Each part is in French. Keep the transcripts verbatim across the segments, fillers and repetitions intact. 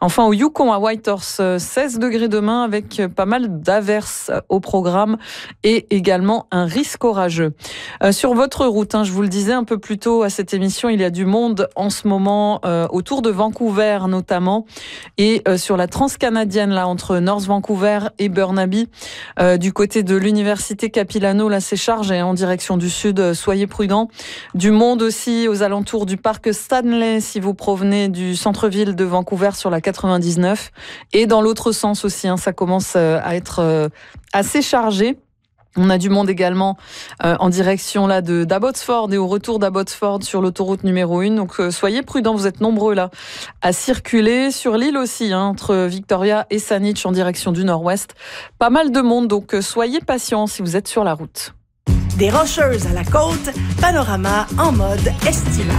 Enfin, au Yukon, à Whitehorse, seize degrés demain avec pas mal d'averses au programme et également un risque orageux. Euh, sur votre route, hein, je vous le disais un peu plus tôt à cette émission, il y a du monde en ce moment euh, autour de Vancouver notamment et euh, sur la transcanadienne là entre North Vancouver et Burnaby. Euh, du côté de l'université Capilano, là c'est chargé en direction du sud, soyez prudents. Du monde aussi aux alentours du parc Stanley si vous provenez du centre-ville de Vancouver sur la quatre-vingt-dix-neuf. Et dans l'autre sens aussi, hein, ça commence à être assez chargé. On a du monde également euh, en direction là de d'Abbotsford et au retour d'Abbotsford sur l'autoroute numéro un. Donc euh, soyez prudents, vous êtes nombreux là à circuler. Sur l'île aussi, hein, entre Victoria et Saanich en direction du nord-ouest. Pas mal de monde, donc euh, soyez patients si vous êtes sur la route. Des Rocheuses à la côte, panorama en mode estival.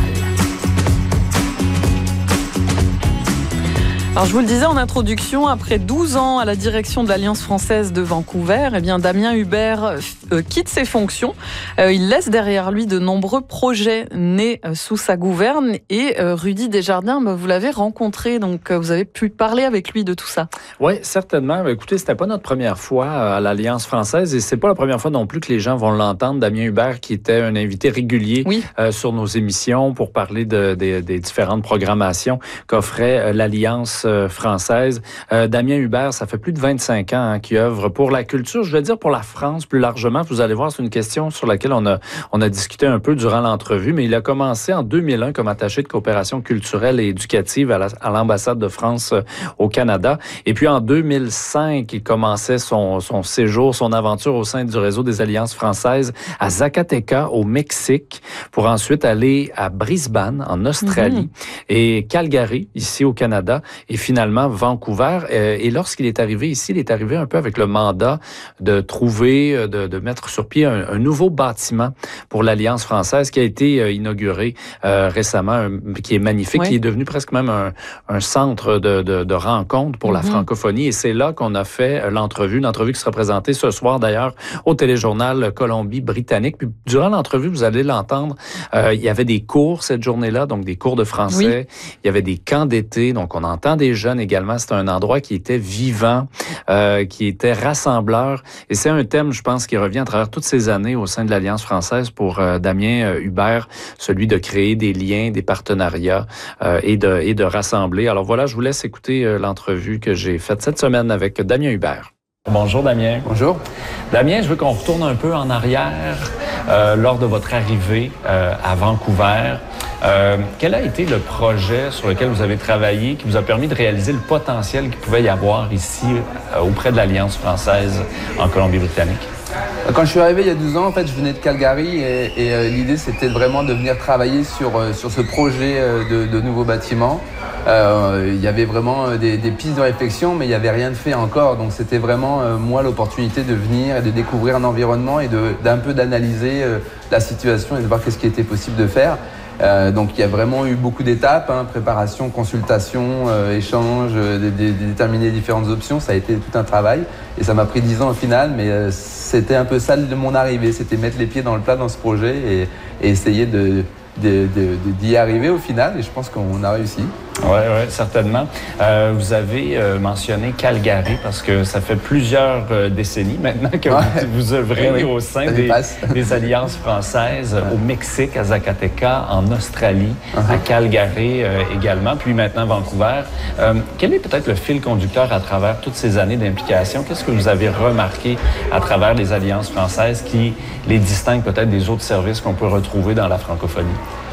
Alors je vous le disais en introduction, après douze ans à la direction de l'Alliance française de Vancouver, eh bien Damien Hubert euh, quitte ses fonctions. Euh, il laisse derrière lui de nombreux projets nés euh, sous sa gouverne. Et euh, Rudy Desjardins, bah, vous l'avez rencontré, donc euh, vous avez pu parler avec lui de tout ça. Oui, certainement. Écoutez, c'était pas notre première fois à l'Alliance française et c'est pas la première fois non plus que les gens vont l'entendre. Damien Hubert, qui était un invité régulier oui. euh, sur nos émissions pour parler de, de, des différentes programmations qu'offrait euh, l'Alliance française. Euh, Damien Hubert, ça fait plus de vingt-cinq ans hein, qu'il œuvre pour la culture, je veux dire pour la France plus largement. Vous allez voir, c'est une question sur laquelle on a, on a discuté un peu durant l'entrevue, mais il a commencé en deux mille un comme attaché de coopération culturelle et éducative à, la, à l'ambassade de France euh, au Canada. Et puis en deux mille cinq, il commençait son, son séjour, son aventure au sein du réseau des Alliances françaises à Zacatecas, au Mexique, pour ensuite aller à Brisbane, en Australie, mm-hmm. et Calgary, ici au Canada. Et finalement, Vancouver. Euh, et lorsqu'il est arrivé ici, il est arrivé un peu avec le mandat de trouver, de, de mettre sur pied un, un nouveau bâtiment pour l'Alliance française qui a été euh, inauguré euh, récemment, un, qui est magnifique, oui. qui est devenu presque même un, un centre de, de, de rencontre pour mm-hmm. la francophonie. Et c'est là qu'on a fait l'entrevue, une entrevue qui sera présentée ce soir d'ailleurs au téléjournal Colombie-Britannique. Puis durant l'entrevue, vous allez l'entendre, euh, il y avait des cours cette journée-là, donc des cours de français. Oui. Il y avait des camps d'été, donc on entend des jeunes également. C'était un endroit qui était vivant, euh, qui était rassembleur. Et c'est un thème, je pense, qui revient à travers toutes ces années au sein de l'Alliance française pour euh, Damien euh, Hubert, celui de créer des liens, des partenariats euh, et, de, et de rassembler. Alors voilà, je vous laisse écouter euh, l'entrevue que j'ai faite cette semaine avec Damien Hubert. Bonjour Damien. Bonjour. Damien, je veux qu'on retourne un peu en arrière euh, lors de votre arrivée euh, à Vancouver. Euh, quel a été le projet sur lequel vous avez travaillé qui vous a permis de réaliser le potentiel qu'il pouvait y avoir ici euh, auprès de l'Alliance française en Colombie-Britannique? Quand je suis arrivé il y a douze ans, en fait, je venais de Calgary et, et euh, l'idée c'était vraiment de venir travailler sur, euh, sur ce projet euh, de, de nouveaux bâtiments. Euh, il y avait vraiment des, des pistes de réflexion, mais il n'y avait rien de fait encore. Donc c'était vraiment, euh, moi, l'opportunité de venir et de découvrir un environnement et de, d'un peu d'analyser euh, la situation et de voir qu'est-ce qui était possible de faire. Euh, donc il y a vraiment eu beaucoup d'étapes, hein, préparation, consultation, euh, échange, euh, de, de, de déterminer différentes options. Ça a été tout un travail et ça m'a pris dix ans au final, mais euh, c'était un peu ça de mon arrivée, c'était mettre les pieds dans le plat dans ce projet et, et essayer de, de, de, de, d'y arriver au final et je pense qu'on a réussi. Oui, ouais, certainement. Euh, vous avez euh, mentionné Calgary parce que ça fait plusieurs euh, décennies maintenant que ouais. vous, vous œuvrez oui, oui. au sein des, des Alliances françaises ouais. au Mexique, à Zacatecas, en Australie, uh-huh. à Calgary euh, également, puis maintenant Vancouver. Euh, quel est peut-être le fil conducteur à travers toutes ces années d'implication? Qu'est-ce que vous avez remarqué à travers les Alliances françaises qui les distinguent peut-être des autres services qu'on peut retrouver dans la francophonie?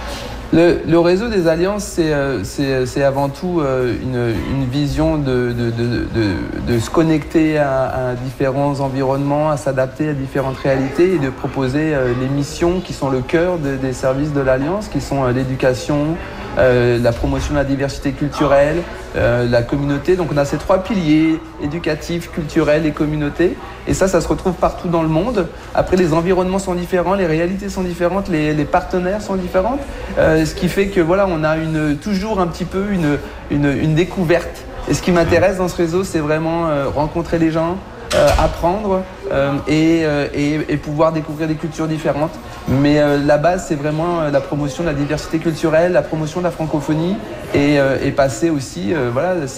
Le, le réseau des alliances, c'est, c'est, c'est avant tout une, une vision de, de, de, de, de se connecter à, à différents environnements, à s'adapter à différentes réalités et de proposer les missions qui sont le cœur de, des services de l'Alliance, qui sont l'éducation, euh, la promotion de la diversité culturelle, euh, la communauté. Donc on a ces trois piliers, éducatifs, culturels et communauté. Et ça, ça se retrouve partout dans le monde. Après, les environnements sont différents, les réalités sont différentes, les, les partenaires sont différents. Euh, ce qui fait que voilà, on a une, toujours un petit peu une, une, une découverte. Et ce qui m'intéresse dans ce réseau, c'est vraiment euh, rencontrer les gens, euh, apprendre euh, et, euh, et, et pouvoir découvrir des cultures différentes. Mais euh, la base, c'est vraiment euh, la promotion de la diversité culturelle, la promotion de la francophonie et, euh, et passer aussi, euh, voilà,